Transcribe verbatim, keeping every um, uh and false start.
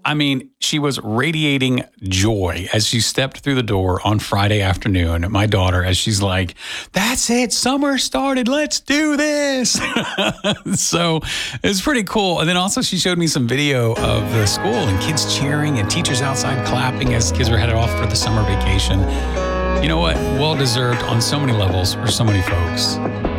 I mean, she was radiating joy as she stepped through the door on Friday afternoon. My daughter, as she's like, that's it, summer started, let's do this. So it's pretty cool. And then also she showed me some video of the school and kids cheering and teachers outside clapping as kids were headed off for the summer vacation. You know what? Well deserved on so many levels for so many folks.